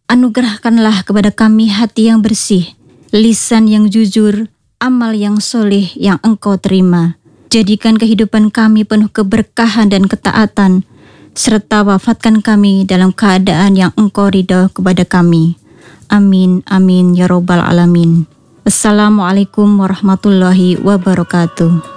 Anugerahkanlah kepada kami hati yang bersih, lisan yang jujur, amal yang soleh yang Engkau terima. Jadikan kehidupan kami penuh keberkahan dan ketaatan, serta wafatkan kami dalam keadaan yang Engkau ridha kepada kami. Amin, amin, ya Rabbal Alamin. Assalamualaikum warahmatullahi wabarakatuh.